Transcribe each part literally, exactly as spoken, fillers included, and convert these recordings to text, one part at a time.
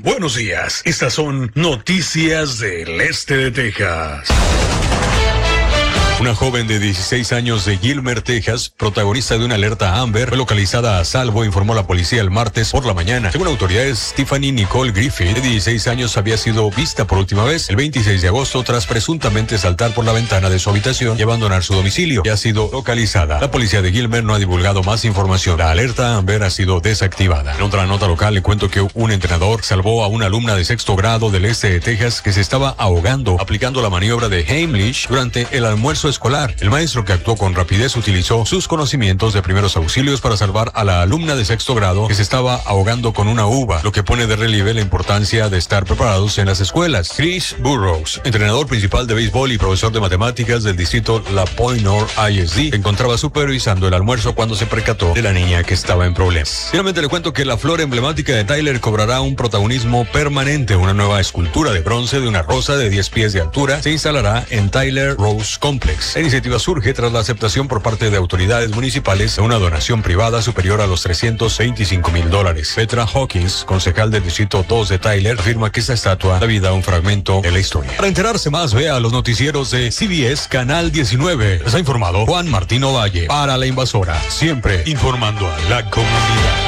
Buenos días, estas son noticias del este de Texas. Una joven de dieciséis años de Gilmer, Texas, protagonista de una alerta Amber, fue localizada a salvo, informó la policía el martes por la mañana. Según autoridades, Tiffany Nicole Griffith, de dieciséis años, había sido vista por última vez el veintiséis de agosto tras presuntamente saltar por la ventana de su habitación y abandonar su domicilio. Y ha sido localizada. La policía de Gilmer no ha divulgado más información. La alerta Amber ha sido desactivada. En otra nota local, le cuento que un entrenador salvó a una alumna de sexto grado del este de Texas que se estaba ahogando aplicando la maniobra de Heimlich durante el almuerzo escolar. El maestro, que actuó con rapidez, utilizó sus conocimientos de primeros auxilios para salvar a la alumna de sexto grado que se estaba ahogando con una uva, lo que pone de relieve la importancia de estar preparados en las escuelas. Chris Burrows, entrenador principal de béisbol y profesor de matemáticas del distrito La Point North I S D, se encontraba supervisando el almuerzo cuando se percató de la niña que estaba en problemas. Finalmente le cuento que la flor emblemática de Tyler cobrará un protagonismo permanente. Una nueva escultura de bronce de una rosa de diez pies de altura se instalará en Tyler Rose Complex. La iniciativa surge tras la aceptación por parte de autoridades municipales de una donación privada superior a los trescientos veinticinco mil dólares. Petra Hawkins, concejal del distrito dos de Tyler, afirma que esta estatua da vida a un fragmento de la historia. Para enterarse más, vea los noticieros de C B S Canal diecinueve. Les ha informado Juan Martín Ovalle para La Invasora, siempre informando a la comunidad.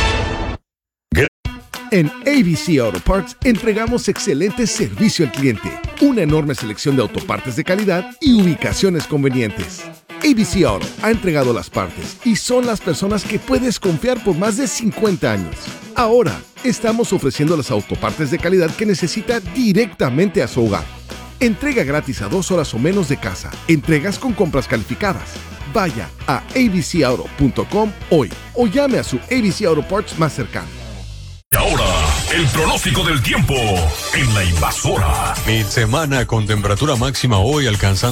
En A B C Auto Parts entregamos excelente servicio al cliente, una enorme selección de autopartes de calidad y ubicaciones convenientes. A B C Auto ha entregado las partes y son las personas que puedes confiar por más de cincuenta años. Ahora, estamos ofreciendo las autopartes de calidad que necesita directamente a su hogar. Entrega gratis a dos horas o menos de casa. Entregas con compras calificadas. Vaya a a b c auto punto com hoy o llame a su A B C Auto Parts más cercano. Y ahora, el pronóstico del tiempo en La Invasora. Mid semana con temperatura máxima hoy alcanzando